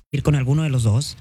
ir con alguno de los dos,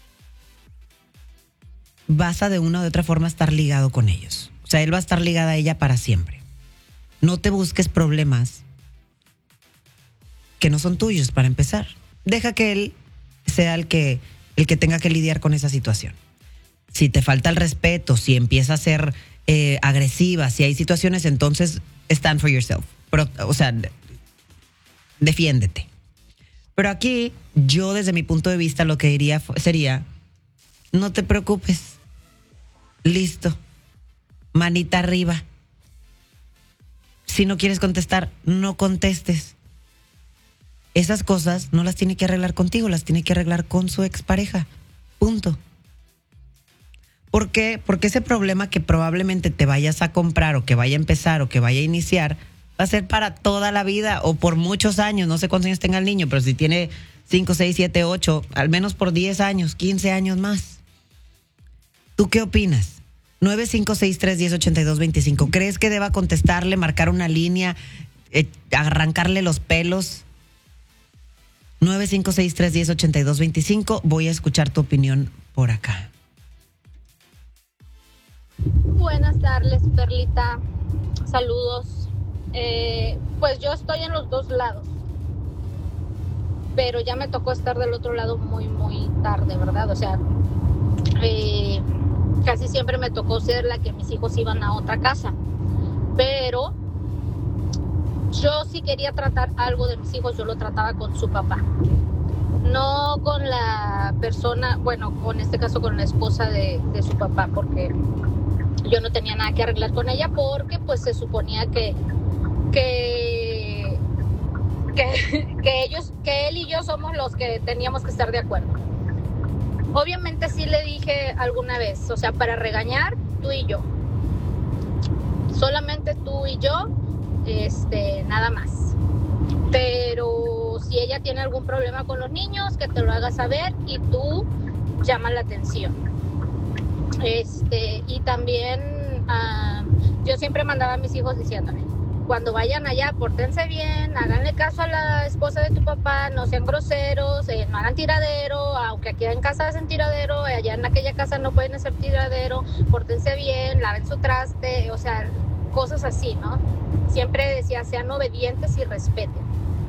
vas a de una u otra forma estar ligado con ellos. O sea, él va a estar ligado a ella para siempre. No te busques problemas que no son tuyos para empezar. Deja que él sea el que tenga que lidiar con esa situación. Si te falta el respeto, si empieza a ser agresiva, si hay situaciones, entonces stand for yourself. Pero, o sea, defiéndete. Pero aquí, yo desde mi punto de vista lo que diría sería, no te preocupes. Listo. Manita arriba. Si no quieres contestar, no contestes. Esas cosas no las tiene que arreglar contigo, las tiene que arreglar con su expareja. Punto. ¿Por qué? Porque ese problema que probablemente te vayas a comprar o que vaya a empezar o que vaya a iniciar va a ser para toda la vida o por muchos años. No sé cuántos años tenga el niño, pero si tiene 5, 6, 7, 8, al menos por 10 años, 15 años más. ¿Tú qué opinas? 956-310-8225. ¿Crees que deba contestarle, marcar una línea, arrancarle los pelos? 956-310-8225. Voy a escuchar tu opinión por acá. Buenas tardes, Perlita. Saludos. Pues yo estoy en los dos lados, pero ya me tocó estar del otro lado muy, muy tarde, ¿verdad? O sea, casi siempre me tocó ser la que mis hijos iban a otra casa, pero yo si quería tratar algo de mis hijos, yo lo trataba con su papá, no con la persona, bueno, con este caso con la esposa de su papá, porque yo no tenía nada que arreglar con ella, porque pues se suponía que él y yo somos los que teníamos que estar de acuerdo. Obviamente sí le dije alguna vez, o sea, para regañar, tú y yo. Solamente tú y yo, nada más. Pero si ella tiene algún problema con los niños, que te lo haga saber y tú llama la atención. Y también yo siempre mandaba a mis hijos diciéndole, cuando vayan allá, pórtense bien, háganle caso a la esposa de tu papá, no sean groseros, no hagan tiradero, aunque aquí en casa hacen tiradero, allá en aquella casa no pueden hacer tiradero, pórtense bien, laven su traste, o sea, cosas así, ¿no? Siempre decía, sean obedientes y respeten.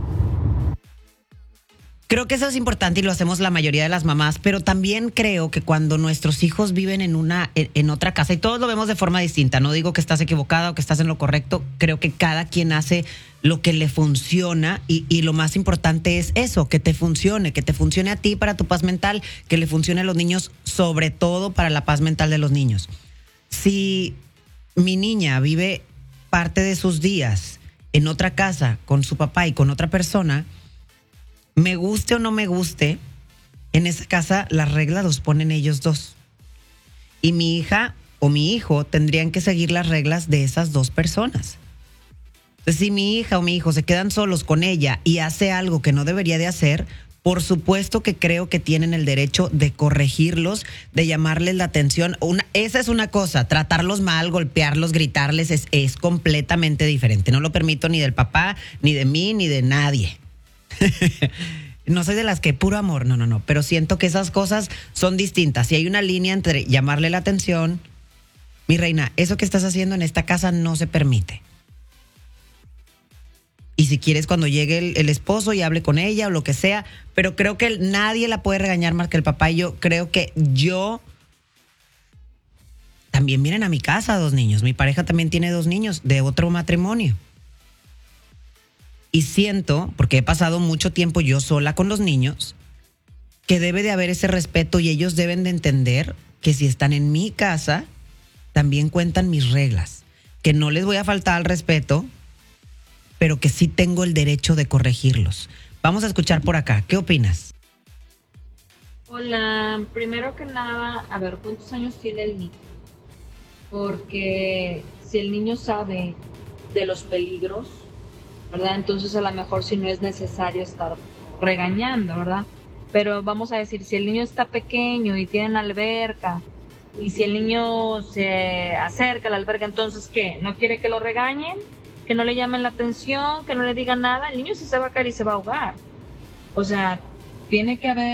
Creo que eso es importante y lo hacemos la mayoría de las mamás, pero también creo que cuando nuestros hijos viven en otra casa, y todos lo vemos de forma distinta, no digo que estás equivocada o que estás en lo correcto, creo que cada quien hace lo que le funciona y lo más importante es eso, que te funcione a ti para tu paz mental, que le funcione a los niños, sobre todo para la paz mental de los niños. Si mi niña vive parte de sus días en otra casa con su papá y con otra persona, me guste o no me guste, en esa casa las reglas los ponen ellos dos. Y mi hija o mi hijo tendrían que seguir las reglas de esas dos personas. Entonces, si mi hija o mi hijo se quedan solos con ella y hace algo que no debería de hacer, por supuesto que creo que tienen el derecho de corregirlos, de llamarles la atención. Esa es una cosa, tratarlos mal, golpearlos, gritarles, es completamente diferente. No lo permito ni del papá, ni de mí, ni de nadie. No soy de las que puro amor, no, pero siento que esas cosas son distintas. Si hay una línea entre llamarle la atención, mi reina, eso que estás haciendo en esta casa no se permite. Y si quieres cuando llegue el esposo y hable con ella o lo que sea, pero creo que nadie la puede regañar más que el papá. Y yo creo que también vienen a mi casa 2 niños. Mi pareja también tiene 2 niños de otro matrimonio. Y siento, porque he pasado mucho tiempo yo sola con los niños, que debe de haber ese respeto y ellos deben de entender que si están en mi casa, también cuentan mis reglas. Que no les voy a faltar al respeto, pero que sí tengo el derecho de corregirlos. Vamos a escuchar por acá. ¿Qué opinas? Hola, primero que nada, a ver, ¿cuántos años tiene el niño? Porque si el niño sabe de los peligros, ¿verdad? Entonces a lo mejor si no es necesario estar regañando, ¿verdad? Pero vamos a decir, si el niño está pequeño y tiene una alberca, y si el niño se acerca a la alberca, entonces ¿qué? ¿No quiere que lo regañen? ¿Que no le llamen la atención? ¿Que no le digan nada? El niño sí se va a caer y se va a ahogar. O sea, tiene que haber